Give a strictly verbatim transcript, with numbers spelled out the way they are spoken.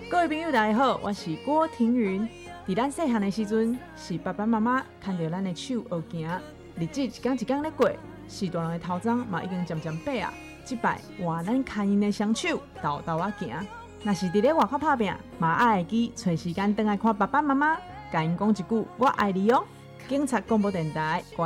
各位朋友，大家好，我是郭庭云。在咱细汉的时阵，是爸爸妈妈牵着咱的手学行，日子一天一天咧过，是大人的头鬃嘛已经渐渐白啊。这摆换咱牵因的双手，豆豆啊行。若是伫咧外口打拼，嘛爱会记找时间回来看爸爸妈妈，甲因讲一句“我爱你哦”。警察广播电台。